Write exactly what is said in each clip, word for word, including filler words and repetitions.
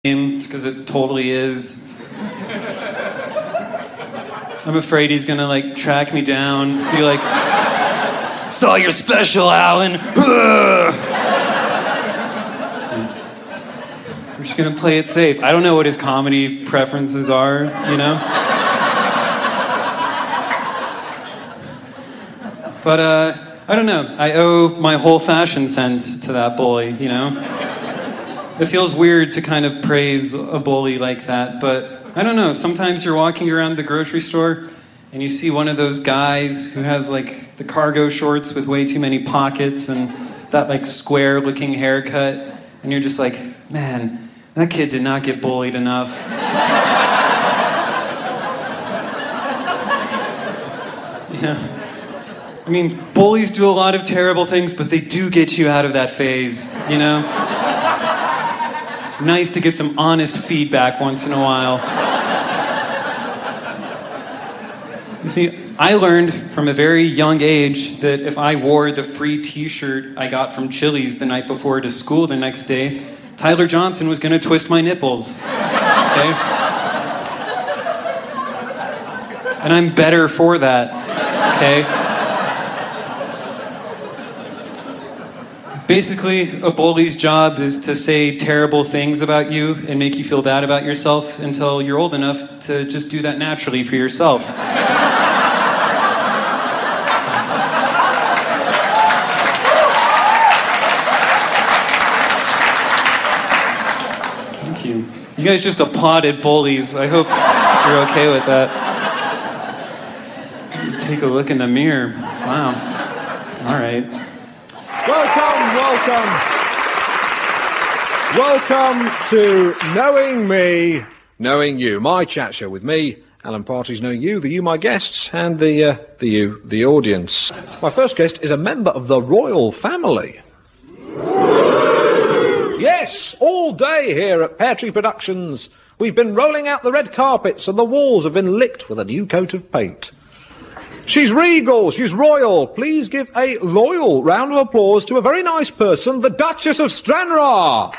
because it totally is. I'm afraid he's gonna like track me down, be like, "Saw your special, Alan." We're just gonna play it safe. I don't know what his comedy preferences are, you know. But uh, I don't know. I owe my whole fashion sense to that bully, you know. It feels weird to kind of praise a bully like that, but I don't know. Sometimes you're walking around the grocery store and you see one of those guys who has like the cargo shorts with way too many pockets and that like square-looking haircut, and you're just like, man, that kid did not get bullied enough. Yeah. I mean, bullies do a lot of terrible things, but they do get you out of that phase, you know? It's nice to get some honest feedback once in a while. You see, I learned from a very young age that if I wore the free t-shirt I got from Chili's the night before to school the next day, Tyler Johnson was going to twist my nipples. Okay? And I'm better for that. Okay? Basically, a bully's job is to say terrible things about you and make you feel bad about yourself until you're old enough to just do that naturally for yourself. Thank you. You guys just applauded bullies. I hope you're okay with that. Take a look in the mirror. Wow. All right. Welcome, welcome. Welcome to Knowing Me, Knowing You. My chat show with me, Alan Partridge, knowing you, the you, my guests, and the, uh, the you, the audience. My first guest is a member of the royal family. Yes, all day here at Pear Tree Productions. We've been rolling out the red carpets and the walls have been licked with a new coat of paint. She's regal, she's royal. Please give a loyal round of applause to a very nice person, the Duchess of Stranraer.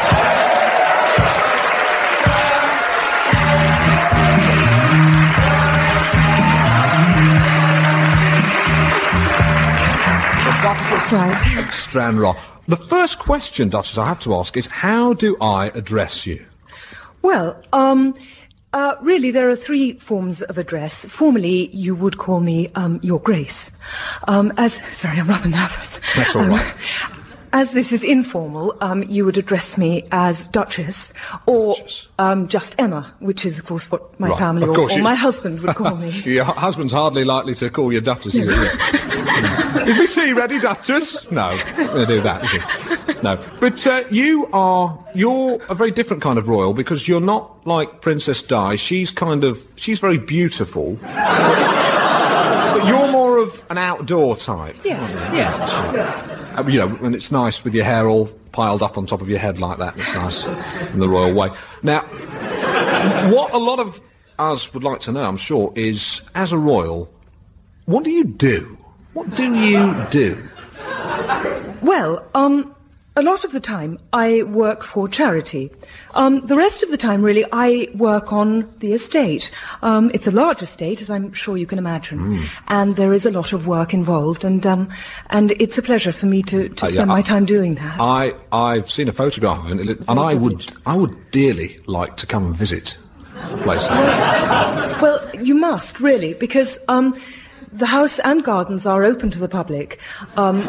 The Duchess of Stranraer. The first question, Duchess, I have to ask is, how do I address you? Well, um... Uh, really, there are three forms of address. Formally, you would call me, um, Your Grace. Um, as, sorry, I'm rather nervous. That's all right. Um, as this is informal, um, you would address me as Duchess, or, Duchess. um, just Emma, which is, of course, what my Right. family Of or, course or you- my husband would call me. Your husband's hardly likely to call you Duchess, is it? Is my tea ready, Duchess? No, they do that, is it? No. But uh, you are, you're a very different kind of royal, because you're not like Princess Di. She's kind of, she's very beautiful. But you're more of an outdoor type. Yes, yes, yes. Uh, you know, and it's nice with your hair all piled up on top of your head like that. It's nice in the royal way. Now, what a lot of us would like to know, I'm sure, is, as a royal, what do you do? What do you do? Well, um, a lot of the time I work for charity. Um, the rest of the time, really, I work on the estate. Um, it's a large estate, as I'm sure you can imagine, mm. and there is a lot of work involved, and um, and it's a pleasure for me to, to Uh, spend yeah, my I- time doing that. I, I've seen a photograph of it, and I would, I would dearly like to come and visit a place like that. Well, you must, really, because um, the house and gardens are open to the public. Um,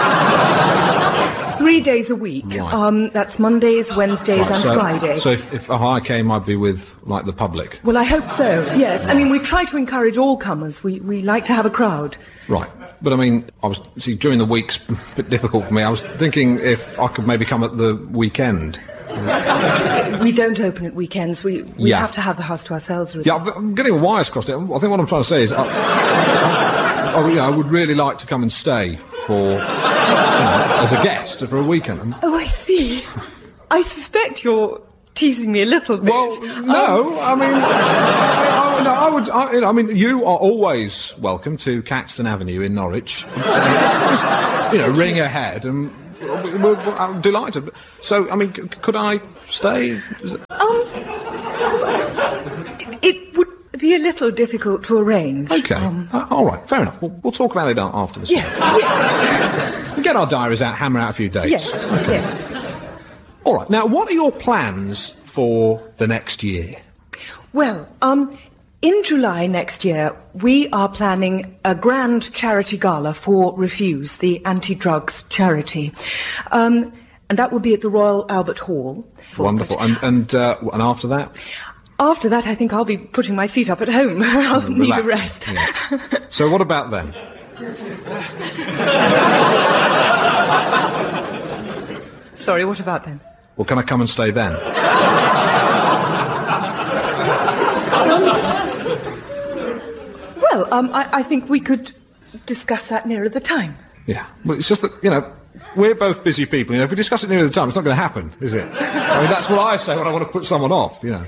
three days a week. Right. Um, that's Mondays, Wednesdays, Right, and so, Friday. So if, if I came, I'd be with, like, the public. Well, I hope so, yes. I mean, we try to encourage all comers. We, we like to have a crowd. Right. But, I mean, I was, see, during the week's a bit difficult for me. I was thinking if I could maybe come at the weekend. We don't open at weekends. We, we Yeah. have to have the house to ourselves. Really. Yeah, I've- I'm getting wires crossed. I think what I'm trying to say is, I, I, I, you know, I would really like to come and stay for, you know, as a guest for a weekend. Oh, I see. I suspect you're teasing me a little bit. Well, no, I mean, I, I, no, I would. I, you know, I mean, you are always welcome to Caxton Avenue in Norwich. Just, you know, ring ahead and we're, we're, I'm delighted. So, I mean, c- could I stay? Is it- Um, it would be a little difficult to arrange. OK. Um, Uh, all right, fair enough. We'll, we'll talk about it a- after the show. yes, yes, We'll get our diaries out, hammer out a few dates. yes, yes. All right. Now, what are your plans for the next year? Well, um, in July next year, we are planning a grand charity gala for Refuse, the anti-drugs charity. Um, and that will be at the Royal Albert Hall. Wonderful. And and, uh, and after that? After that, I think I'll be putting my feet up at home. I'll need a Relax. rest. Yes. So what about then? Sorry, what about then? Well, can I come and stay then? Well, um, I, I think we could discuss that nearer the time. Yeah. Well, it's just that, you know, we're both busy people. You know, if we discuss it near the time, it's not going to happen, is it? I mean, that's what I say when I want to put someone off, you know.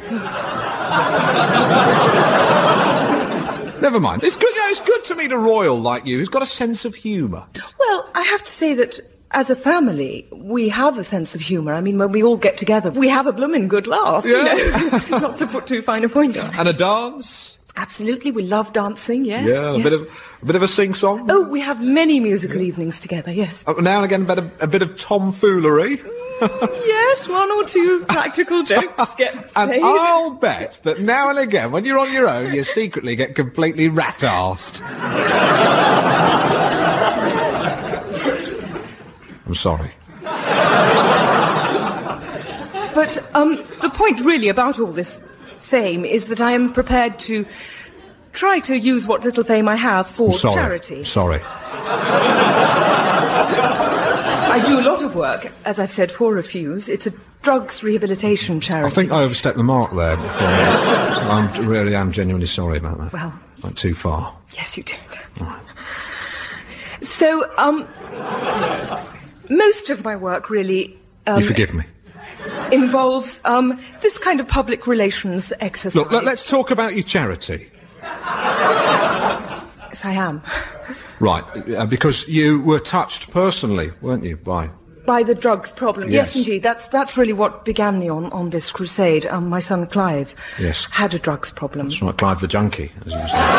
Never mind. It's good, you know, it's good to meet a royal like you who's got a sense of humour. Well, I have to say that as a family, we have a sense of humour. I mean, when we all get together, we have a blooming good laugh, Yeah. you know. Not to put too fine a point on it. And a dance? Absolutely, we love dancing, yes. Yeah, a yes. bit of a bit of a sing-song? Oh, we have many musical evenings together, yes. Oh, now and again, a bit of, a bit of tomfoolery. Yes, one or two practical jokes get And paid. I'll bet that now and again, when you're on your own, you secretly get completely rat-arsed. I'm sorry. But um, the point really about all this fame is that I am prepared to try to use what little fame I have for Sorry. charity. Sorry. I do a lot of work, as I've said, for Refuse. It's a drugs rehabilitation charity. I think I overstepped the mark there before. I really am genuinely sorry about that. Well- Went too far. Yes, you did. So, um, most of my work really um, you forgive me. involves um, this kind of public relations exercise. Look, let, let's talk about your charity. Yes, I am. Right, uh, because you were touched personally, weren't you, by... By the drugs problem. Yes, Yes. indeed. That's that's really what began me on, on this crusade. Um, my son Clive Yes. had a drugs problem. That's right, Clive the Junkie, as you were saying.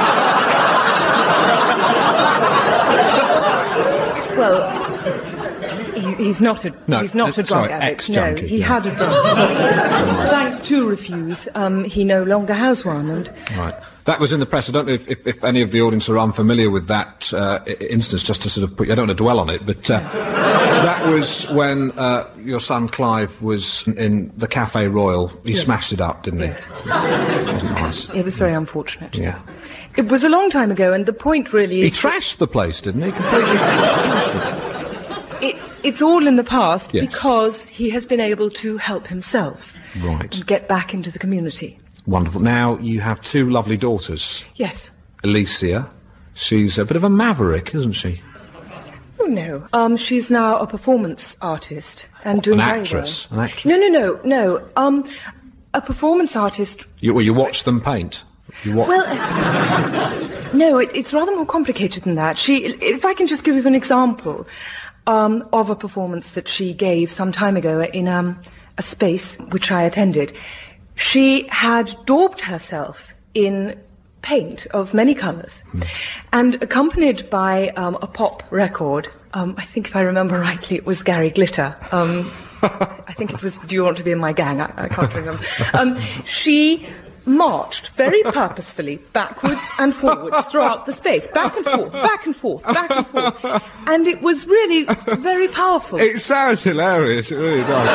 Well, he, he's not a No, he's not uh, a drug sorry, addict. No, ex-junkie, he yeah. had a drugs problem. Thanks to Refuse, um, he no longer has one. And Right. That was in the press. I don't know if, if, if any of the audience are unfamiliar with that uh, i- instance, just to sort of put... I don't want to dwell on it, but uh, that was when uh, your son Clive was in the Café Royal. He Yes. smashed it up, didn't he? Yes. It wasn't nice. it was very unfortunate. Yeah. It was a long time ago, and the point really He is that trashed the place, didn't he? Completely trashed it. it, it's all in the past Yes. because he has been able to help himself Right. and get back into the community. Wonderful. Now, you have two lovely daughters. Yes. Alicia, she's a bit of a maverick, isn't she? Oh, no. Um, she's now a performance artist and doing An very actress? well. An actress? No, no, no, no. Um, a performance artist. You, well, you watch them paint. You watch... Well, no, it, it's rather more complicated than that. She, if I can just give you an example um, of a performance that she gave some time ago in um, a space which I attended. She had daubed herself in paint of many colours, mm. and accompanied by um, a pop record. Um, I think, if I remember rightly, it was Gary Glitter. Um, I think it was "Do You Want to Be in My Gang?" I, I can't remember. Um, she marched very purposefully backwards and forwards throughout the space, back and forth, back and forth, back and forth, and it was really very powerful. It sounds hilarious. It really does.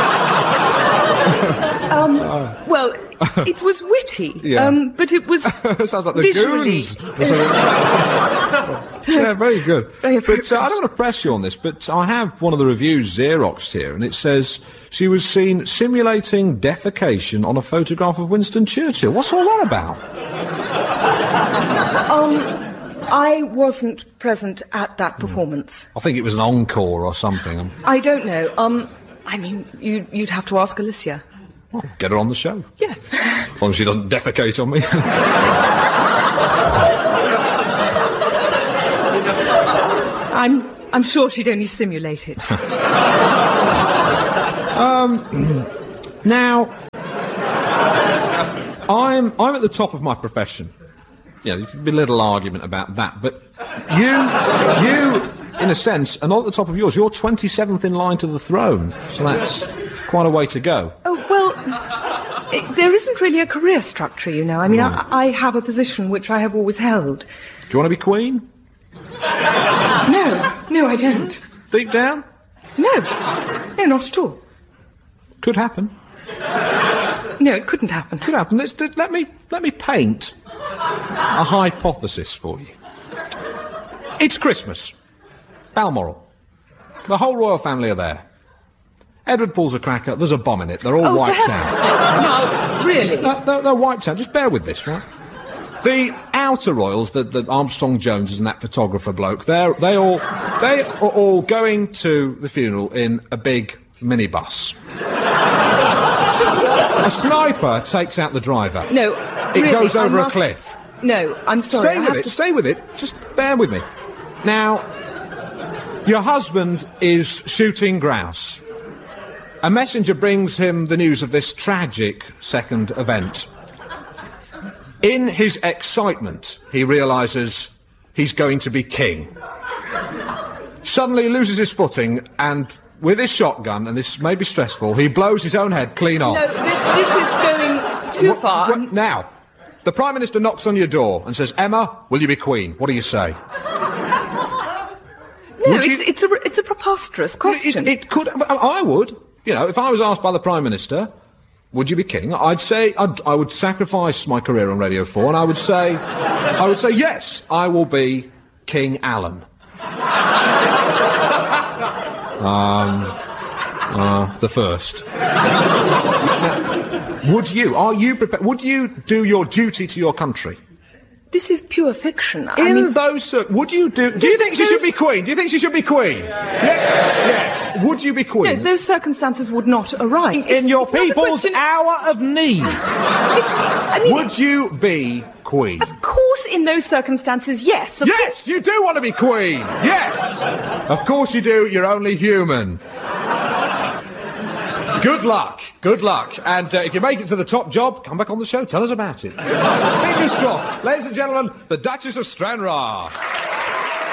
Um, well, it was witty, Yeah. um, but it was Sounds like the visually. Goons. Yeah, very good. Very But uh, I don't want to press you on this, but I have one of the reviews Xeroxed here, and it says she was seen simulating defecation on a photograph of Winston Churchill. What's all that about? Um, I wasn't present at that performance. I think it was an encore or something. Um, I don't know. Um, I mean, you, you'd have to ask Alicia. well, get her on the show. Yes. As long as she doesn't defecate on me. I'm I'm sure she'd only simulate it. um, now, I'm I'm at the top of my profession. Yeah, there could be a little argument about that, but you, you, in a sense, are not at the top of yours. You're twenty-seventh in line to the throne, so that's quite a way to go. Oh, well, it, there isn't really a career structure, you know. I mean, Right. I, I have a position which I have always held. Do you want to be Queen? No, no, I don't. Deep down? No, no, not at all. Could happen. No, it couldn't happen. Could happen. Let's, let, let me let me paint a hypothesis for you. It's Christmas. Balmoral. The whole royal family are there. Edward pulls a cracker. There's a bomb in it. They're all Oh, wiped for out. heaven's sake, no, really? They're, they're, they're wiped out. Just bear with this, right? The outer royals, the, the Armstrong Joneses and that photographer bloke, they're they all they are all going to the funeral in a big minibus. A sniper takes out the driver. No, It really, goes I over must- a cliff. No, I'm sorry. Stay I with have it, to... stay with it. Just bear with me. Now, your husband is shooting grouse. A messenger brings him the news of this tragic second event. In his excitement, he realises he's going to be king. Suddenly he loses his footing and, with his shotgun, and this may be stressful, he blows his own head clean off. No, th- this is going too What- far. what- now, the Prime Minister knocks on your door and says, Emma, will you be Queen? What do you say? No, Would you- it's, it's, a, it's a preposterous question. It, it could. I would. You know, if I was asked by the Prime Minister, would you be king? I'd say I'd, I would sacrifice my career on Radio four, and I would say, I would say yes, I will be King Alan. um, uh, the first. Now, would you? Are you prepared? Would you do your duty to your country? This is pure fiction. I In mean, those cir- would you do? Do you think she should be queen? Do you think she should be queen? Yeah. Yes. Would you be no, queen? those circumstances would not arise. In It's- your it's not a people's question- hour of need, It's, I mean, would you be queen? of course, in those circumstances, yes. Of Yes, you do want to be queen. Yes, of course you do. You're only human. Good luck. Good luck. And uh, if you make it to the top job, come back on the show. Tell us about it. Fingers crossed. Ladies and gentlemen, the Duchess of Stranraer.